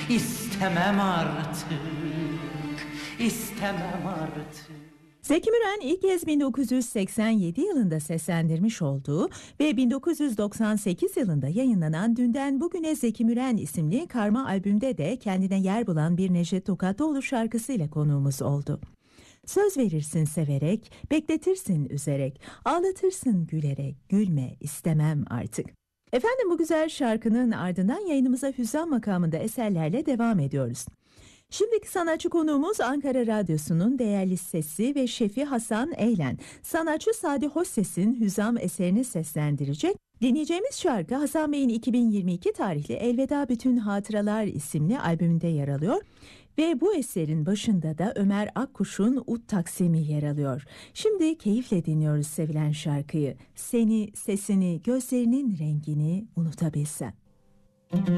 İstemem artık, istemem artık. Zeki Müren ilk kez 1987 yılında seslendirmiş olduğu ve 1998 yılında yayınlanan Dünden Bugüne Zeki Müren isimli karma albümde de kendine yer bulan bir Neşet Tokatoğlu şarkısıyla konuğumuz oldu. Söz verirsin severek, bekletirsin üzerek, ağlatırsın gülerek, gülme istemem artık. Efendim, bu güzel şarkının ardından yayınımıza hüzzam makamında eserlerle devam ediyoruz. Şimdiki sanatçı konuğumuz Ankara Radyosu'nun değerli sesi ve şefi Hasan Eylen. Sanatçı Sadi Hosses'in hüzzam eserini seslendirecek. Dinleyeceğimiz şarkı Hasan Bey'in 2022 tarihli Elveda Bütün Hatıralar isimli albümünde yer alıyor. Ve bu eserin başında da Ömer Akkuş'un Ud Taksimi yer alıyor. Şimdi keyifle dinliyoruz sevilen şarkıyı. Seni, sesini, gözlerinin rengini unutabilsem.